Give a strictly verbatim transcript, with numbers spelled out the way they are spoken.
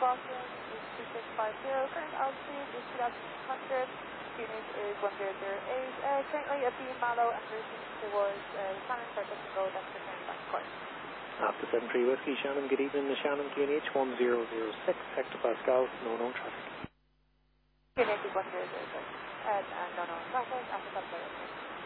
Boston is two six five zero, current altitude is two thousand six hundred, unit is one zero zero eight, uh, currently at the Mallow and routing towards uh, Shannon for Dutton Road, that's the turn back course. After seven three Whiskey, Shannon, good evening, the Shannon Q N H one zero zero six, hectopascal, no known traffic. Q N H is one zero zero six, and uh, no known traffic, after seven zero.